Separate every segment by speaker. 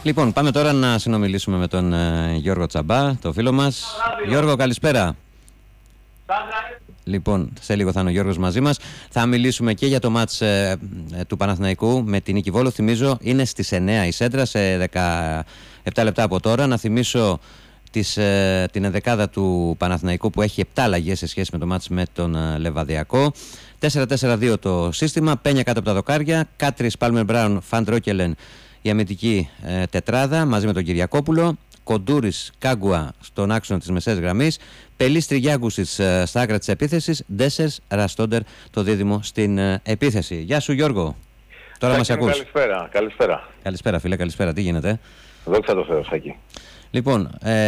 Speaker 1: Λοιπόν, πάμε τώρα να συνομιλήσουμε με τον Γιώργο Τσαμπά, το φίλο μας. Γιώργο, καλησπέρα. Λοιπόν, σε λίγο θα είναι ο Γιώργος μαζί μας. Θα μιλήσουμε και για το μάτς του Παναθηναϊκού με την Νίκη Βόλο. Θυμίζω, είναι στις 9 η Σέντρα, σε 17 λεπτά από τώρα. Να θυμίσω την ενδεκάδα του Παναθηναϊκού που έχει 7 αλλαγές σε σχέση με το μάτς με τον Λεβαδιακό. 4-4-2 το σύστημα, Πένια κάτω από τα δοκάρια, Κάτρις, Πάλμερ Μπράουν, Φαν Ρόκελεν η αμυντική τετράδα μαζί με τον Κυριακόπουλο, Κοντούρης, Κάγκουα στον άξονα της μεσαίας γραμμής, Πελής, Τριγιάγκουσης στα άκρα της επίθεσης, Ντέσσερς, Ραστόντερ το δίδυμο στην επίθεση. Γεια σου Γιώργο, τώρα μας ακούς.
Speaker 2: Καλησπέρα.
Speaker 1: Καλησπέρα φίλε, καλησπέρα, τι γίνεται?
Speaker 2: Δόξα τω Θεώ, Σάκη.
Speaker 1: Λοιπόν,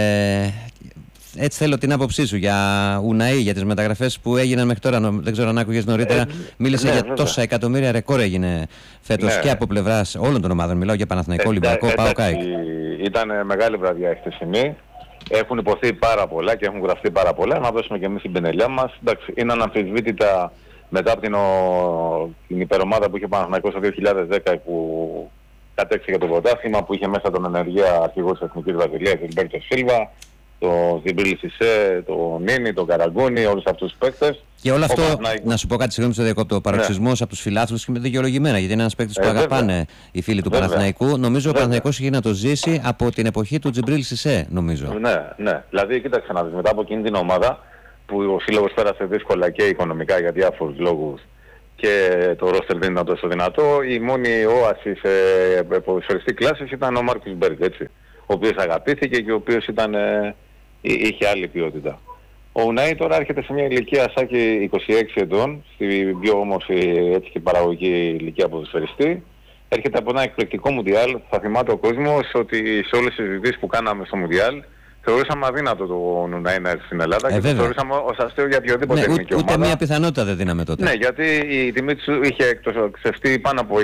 Speaker 1: έτσι θέλω την άποψή σου για Ουναή, για τις μεταγραφές που έγιναν μέχρι τώρα. Δεν ξέρω αν άκουγες νωρίτερα. Μίλησε για
Speaker 2: βέβαια.
Speaker 1: τόσα εκατομμύρια ρεκόρ έγινε φέτος και από πλευράς όλων των ομάδων. Μιλάω για Παναθηναϊκό, Ολυμπιακό, ΠΑΟΚ.
Speaker 2: Ήταν μεγάλη βραδιά η χτεσινή. Έχουν υποθεί πάρα πολλά και έχουν γραφτεί πάρα πολλά. Να δώσουμε και εμείς την πινελιά μας. Εντάξει, είναι αναμφισβήτητα μετά από την υπερομάδα που είχε ο Παναθηναϊκός το 2010 που κατέξυγε το πρωτάθλημα, που είχε μέσα τον ενεργεία αρχηγό της Εθνικής Βραζιλίας, τον Μπέρτο Σίλβα, το Ζιμπρίλη Σισέ, το Νίνι, τον Καραγκούνι, όλους αυτούς τους παίκτες.
Speaker 1: Και όλο αυτό, να σου πω κάτι, συγγνώμη στο διακόπτω, ο παροξισμός από τους φιλάθλους και δικαιολογημένα, γιατί είναι ένας παίκτης που αγαπάνε οι φίλοι του Παναθηναϊκού. Νομίζω ο Παναθηναϊκός είχε να το ζήσει από την εποχή του Τζιμπρίλ Σισέ, νομίζω.
Speaker 2: Ναι. Δηλαδή, κοίταξε να δεις, μετά από εκείνη την ομάδα που ο σύλλογος πέρασε δύσκολα και οικονομικά για διάφορους λόγους και το ρόστερ δεν ήταν τόσο δυνατό, η μόνη όαση σε ποδοσφαιριστή κλάση ήταν ο Μάρκους Μπέργκ, έτσι. Ο οποίος αγαπήθηκε και ο οποίος είχε άλλη ποιότητα. Ο Ουναή τώρα έρχεται σε μια ηλικία Σάκη 26 ετών, στην πιο όμορφη έτσι και παραγωγική ηλικία ποδοσφαιριστή. Έρχεται από ένα εκπληκτικό Μουντιάλ. Θα θυμάται ο κόσμος ότι σε όλες τις συζητήσεις που κάναμε στο Μουντιάλ θεωρήσαμε αδύνατο το Ουναή να έρθει στην Ελλάδα και το θεωρήσαμε ως αστείο για οποιοδήποτε ελληνική ομάδα.
Speaker 1: Ούτε μια πιθανότητα δεν δίναμε τότε.
Speaker 2: Ναι, γιατί η τιμή του είχε εκτοξευτεί πάνω από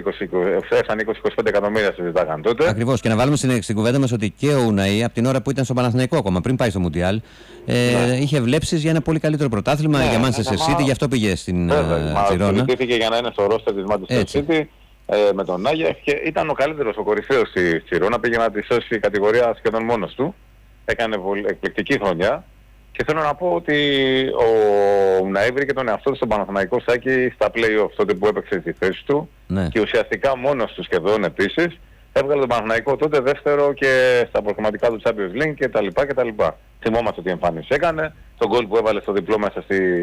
Speaker 2: 20-25 εκατομμύρια συζητάγαν τότε.
Speaker 1: Ακριβώς. Και να βάλουμε στην κουβέντα μας ότι και ο Ουναή από την ώρα που ήταν στο Παναθηναϊκό ακόμα, πριν πάει στο Μουντιάλ, είχε βλέψεις για ένα πολύ καλύτερο πρωτάθλημα, για Manchester City, γι' αυτό πήγε στην Τζιρόνα.
Speaker 2: Συζητήθηκε για να είναι στο ρόστερ της Manchester City με τον Άγια και ήταν ο καλύτερος, ο κορυφαίος στη Τζιρόνα, πήγε να τη σώσει η κατηγορία σχεδόν μόνος του. Έκανε εκπληκτική χρονιά και θέλω να πω ότι ο Ουναή βρήκε τον εαυτό του στον Παναθηναϊκό Σάκη στα play-off, τότε που έπαιξε τη θέση του και ουσιαστικά μόνος του σχεδόν επίσης έβγαλε τον Παναθηναϊκό τότε δεύτερο και στα προκριματικά του Champions League κτλ. Θυμόμαστε τι εμφάνιση έκανε, τον γκολ που έβαλε στο διπλό μέσα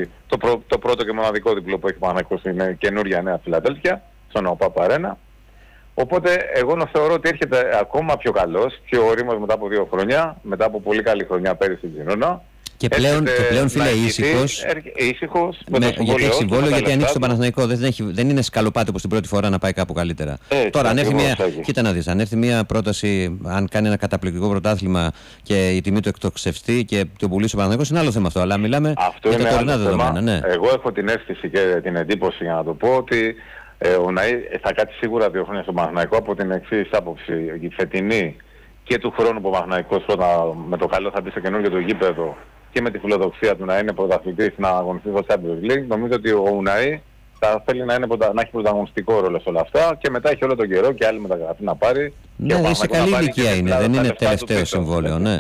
Speaker 2: το πρώτο και μοναδικό διπλό που έχει ο Παναθηναϊκός στην καινούργια Νέα Φιλαδέλφια, στον ΟΠΑΠ Αρένα. Οπότε εγώ θεωρώ ότι έρχεται ακόμα πιο καλός, πιο όριμος μετά από 2 χρόνια, μετά από πολύ καλή χρονιά πέρυσι στην Τζιρόνα.
Speaker 1: Και πλέον φίλε ήσυχος, γιατί έχει συμβόλαιο, γιατί ανοίξει το Παναθηναϊκό. Δεν είναι σκαλοπάτι όπως την πρώτη φορά να πάει κάπου καλύτερα. Τώρα αν έρθει κοίτα να δεις, αν έρθει μια πρόταση, αν κάνει ένα καταπληκτικό πρωτάθλημα και η τιμή του εκτοξευτεί και το πουλήσει ο Παναθηναϊκός, είναι άλλο θέμα αυτό. Αλλά μιλάμε για τα τωρινά δεδομένα. Ναι.
Speaker 2: Εγώ έχω την αίσθηση και την εντύπωση, για να το πω, ότι ο Ναή θα κάτσει σίγουρα 2 χρόνια στο Παναθηναϊκό από την εξής άποψη. Η φετινή και του χρόνου που ο Παναθηναϊκός πρώτα με το καλό θα μπει στο καινούργιο το γήπεδο και με τη φιλοδοξία του να είναι πρωταθλητής, να αγωνιστεί στο Champions League, νομίζω ότι ο Ουναή θα θέλει να έχει πρωταγωνιστικό ρόλο σε όλα αυτά και μετά έχει όλο τον καιρό και άλλη μεταγραφή να πάρει.
Speaker 1: Ναι, σε καλή ηλικία είναι, δεν είναι τελευταίο συμβόλαιο, ναι.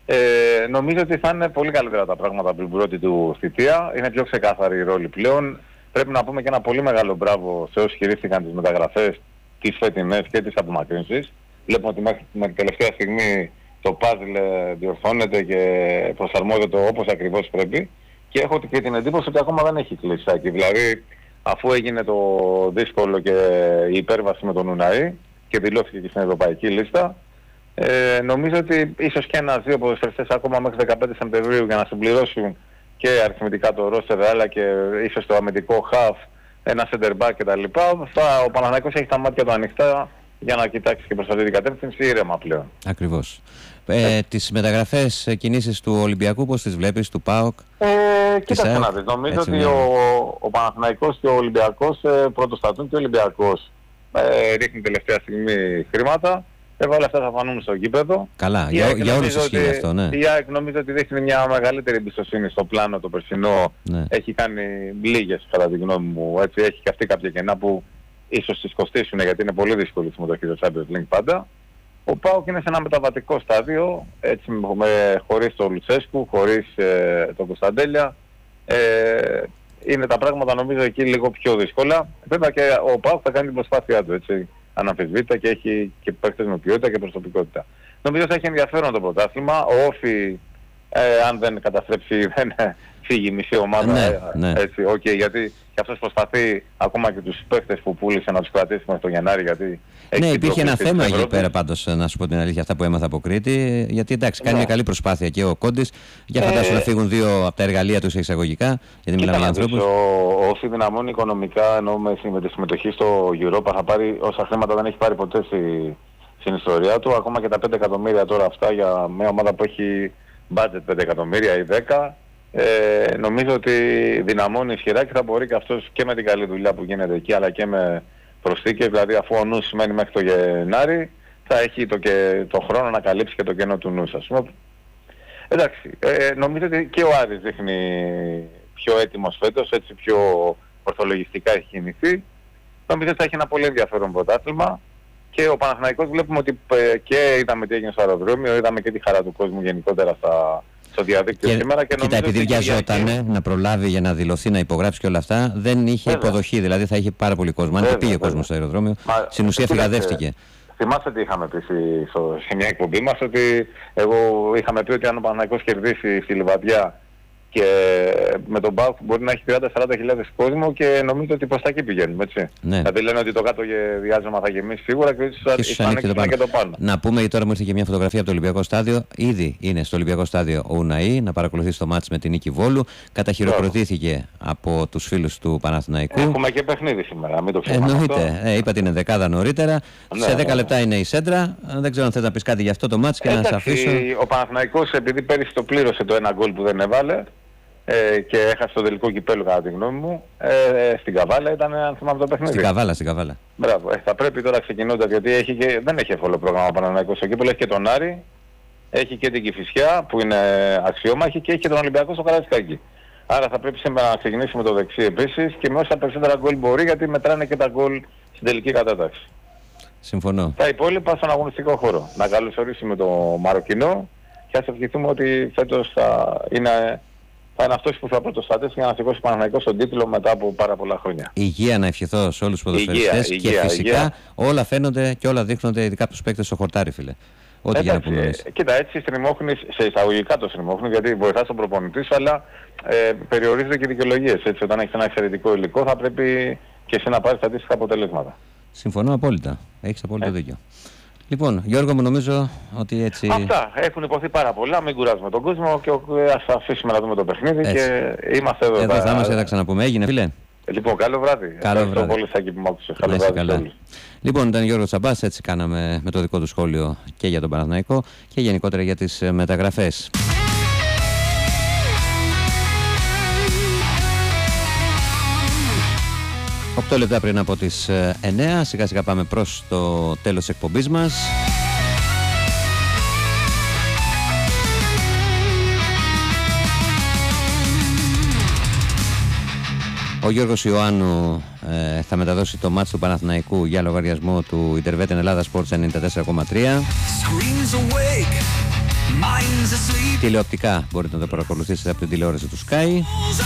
Speaker 2: Νομίζω ότι θα είναι πολύ καλύτερα τα πράγματα από την πρώτη του θητεία. Είναι πιο ξεκάθαρη η ρόλη πλέον. Πρέπει να πούμε και ένα πολύ μεγάλο μπράβο σε όσοι χειρίστηκαν τις μεταγραφές, τις φετινές και τις απομακρύνσεις. Βλέπουμε ότι μέχρι την τελευταία στιγμή το puzzle διορθώνεται και προσαρμόζεται όπως ακριβώς πρέπει. Και έχω και την εντύπωση ότι ακόμα δεν έχει κλείσει. Δηλαδή, αφού έγινε το δύσκολο και η υπέρβαση με τον Ουναή και δηλώθηκε και στην ευρωπαϊκή λίστα, νομίζω ότι ίσως και 1-2 ποδοσφαιριστές ακόμα μέχρι 15 Σεπτεμβρίου για να συμπληρώσουν και αριθμητικά το roster, αλλά και ίσως το αμυντικό half, ένα center back κτλ. Ο Παναθηναϊκός έχει τα μάτια του ανοιχτά για να κοιτάξει και προς αυτή την κατεύθυνση ήρεμα πλέον.
Speaker 1: Ακριβώς. Τις μεταγραφές κινήσεις του Ολυμπιακού, πώς τις βλέπεις, του ΠΑΟΚ?
Speaker 2: Κοίταξε να δεις. Νομίζω ότι ο Παναθηναϊκός και ο Ολυμπιακός πρώτος θα δουν και ο Ολυμπιακός ρίχνει τελευταία στιγμή χρήματα. Όλα αυτά θα φανούν στο γήπεδο.
Speaker 1: Καλά, για όλους ισχύει αυτό, ναι.
Speaker 2: Η ΑΕΚ νομίζω ότι δείχνει μια μεγαλύτερη εμπιστοσύνη στο πλάνο το περσινό.
Speaker 1: Ναι.
Speaker 2: Έχει κάνει λίγες, κατά τη γνώμη μου. Έτσι, έχει και αυτή κάποια κενά που ίσως τις κοστίσουν, γιατί είναι πολύ δύσκολη η συμμετοχή στο Champions League πάντα. Ο ΠΑΟΚ είναι σε ένα μεταβατικό στάδιο, έτσι, χωρίς τον Λουτσέσκου, χωρίς τον Κωνσταντέλια. Είναι τα πράγματα νομίζω εκεί λίγο πιο δύσκολα. Βέβαια και ο ΠΑΟΚ θα κάνει την προσπάθειά του, έτσι, αναμφισβήτητα, και έχει και παίκτες με ποιότητα και προσωπικότητα. Νομίζω θα έχει ενδιαφέρον το πρωτάθλημα. Ο Όφη, αν δεν καταστρέψει, δεν φύγει μισή ομάδα.
Speaker 1: Ναι.
Speaker 2: Έτσι, okay, γιατί και αυτός προσπαθεί ακόμα και τους παίκτες που πούλησε να τους κρατήσει μέχρι τον Γενάρη. Γιατί
Speaker 1: ναι, υπήρχε ένα θέμα εκεί πέρα πάντως, να σου πω την αλήθεια, αυτά που έμαθα από Κρήτη. Γιατί εντάξει, κάνει μια καλή προσπάθεια και ο Κόντης. Για φαντάσου να φύγουν 2 από τα εργαλεία τους εισαγωγικά. Γιατί μιλάμε για ανθρώπους.
Speaker 2: Ο Όφη δυναμώνει οικονομικά, ενώ με τη συμμετοχή στο Europa θα πάρει όσα χρήματα δεν έχει πάρει ποτέ στην ιστορία του. Ακόμα και τα 5 εκατομμύρια τώρα αυτά για μια ομάδα που έχει budget 5 εκατομμύρια ή 10. Νομίζω ότι δυναμώνει ισχυρά και θα μπορεί και αυτός και με την καλή δουλειά που γίνεται εκεί, αλλά και με προσθήκες. Δηλαδή, αφού ο νους μένει μέχρι το Γενάρη, θα έχει το χρόνο να καλύψει και το κενό του νους, ας πούμε. Εντάξει, νομίζω ότι και ο Άρης δείχνει πιο έτοιμος φέτος, έτσι πιο ορθολογιστικά έχει κινηθεί. Νομίζω ότι θα έχει ένα πολύ ενδιαφέρον πρωτάθλημα. Και ο Παναθηναϊκός βλέπουμε ότι και είδαμε τι έγινε στο αεροδρόμιο, είδαμε και τη χαρά του κόσμου γενικότερα στο διαδίκτυο σήμερα. Και
Speaker 1: κοίτα, επειδή βιαζόταν να προλάβει για να δηλωθεί, να υπογράψει και όλα αυτά, δεν είχε υποδοχή. Δηλαδή θα είχε πάρα πολύ κόσμο. Αν και πήγε κόσμο στο αεροδρόμιο, στην ουσία φυγαδεύτηκε.
Speaker 2: Θυμάστε τι είχαμε πει σε μια εκπομπή μας, ότι είχαμε πει ότι αν ο Παναθηναϊκός κερδίσει στη Λιβαδιά και με τον ΠΑΟΚ μπορεί να έχει 30-40 κόσμο, και νομίζω ότι προς τα εκεί πηγαίνουμε, έτσι. Ναι. Δηλαδή λένε ότι το κάτω διάζεμα θα γεμίσει σίγουρα και ίσως ανοίξει και το πάνω.
Speaker 1: Να πούμε ότι τώρα μου ήρθε και μια φωτογραφία από το Ολυμπιακό Στάδιο. Ήδη είναι στο Ολυμπιακό Στάδιο ο Ουναή να παρακολουθήσει το μάτς με την Νίκη Βόλου. Καταχειροκροτήθηκε από τους φίλους του Παναθηναϊκού.
Speaker 2: Έχουμε και παιχνίδι σήμερα, μην το ξεχνάμε.
Speaker 1: Εννοείται. Είπα την δεκάδα νωρίτερα. Σε 10 λεπτά είναι η σέντρα. Δεν ξέρω αν θες να πεις κάτι για αυτό το μάτς και να σε αφήσω.
Speaker 2: Ο Παναθηναϊκός, επειδή πέρυσι το πλήρωσε το ένα γκολ που δεν έβαλε, και έχασε το τελικό κυπέλλο κατά τη γνώμη μου, στην Καβάλα ήταν, αν θυμάμαι, το παιχνίδι.
Speaker 1: Στην Καβάλα.
Speaker 2: Μπράβο. Θα πρέπει τώρα ξεκινώντας, γιατί δεν έχει εύκολο πρόγραμμα ο Παναθηναϊκός στο κύπελλο. Έχει και τον Άρη, έχει και την Κηφισιά που είναι αξιόμαχη, και έχει και τον Ολυμπιακό στο Καραϊσκάκι. Άρα θα πρέπει σήμερα να ξεκινήσει με το δεξί επίσης και με όσα περισσότερα γκολ μπορεί, γιατί μετράνε και τα γκολ στην τελική κατάταξη.
Speaker 1: Συμφωνώ.
Speaker 2: Τα υπόλοιπα στον αγωνιστικό χώρο. Να καλωσορίσουμε το Μαροκινό και ας ευχηθούμε ότι φέτος θα είναι αυτός που θα πρωτοστατήσει για να σηκώσει Παναθηναϊκός στον τίτλο μετά από πάρα πολλά χρόνια.
Speaker 1: Υγεία να ευχηθώ σε όλους τους ποδοσφαιριστές και φυσικά όλα φαίνονται και όλα δείχνονται, ειδικά από τους παίκτες στο χορτάρι, φίλε. Ό,τι για να πούμε.
Speaker 2: Κοίτα, έτσι στριμώχνεις, σε εισαγωγικά το στριμώχνεις, γιατί βοηθάς τον προπονητή σου, αλλά περιορίζονται και δικαιολογίες. Έτσι, όταν έχεις ένα εξαιρετικό υλικό, θα πρέπει και εσύ να πάρεις αντίστοιχα αποτελέσματα.
Speaker 1: Συμφωνώ απόλυτα. Έχεις απόλυτο δίκιο. Λοιπόν, Γιώργο μου, νομίζω ότι έτσι...
Speaker 2: Αυτά έχουν υποθεί πάρα πολλά, μην κουράζουμε τον κόσμο και ας αφήσουμε να δούμε το παιχνίδι, έτσι. Και είμαστε εδώ.
Speaker 1: Εδώ θα είμαστε, θα ξαναπούμε. Έγινε, φίλε.
Speaker 2: Λοιπόν, καλό βράδυ.
Speaker 1: Ευχαριστώ
Speaker 2: πολύ Σάκη που μ' άκουσες. Καλό βράδυ.
Speaker 1: Λοιπόν, ήταν Γιώργος Τσαμπάς, έτσι κάναμε με το δικό του σχόλιο και για τον Παναθηναϊκό και γενικότερα για τις μεταγραφές. Οκτώ λεπτά πριν από τις 9, σιγά σιγά πάμε προς το τέλος της εκπομπής μας. Ο Γιώργος Ιωάννου θα μεταδώσει το μάτς του Παναθηναϊκού για λογαριασμό του Ιντερβέτεν Ελλάδα Sports 94,3. Τηλεοπτικά μπορείτε να το παρακολουθήσετε από την τηλεόραση του Sky.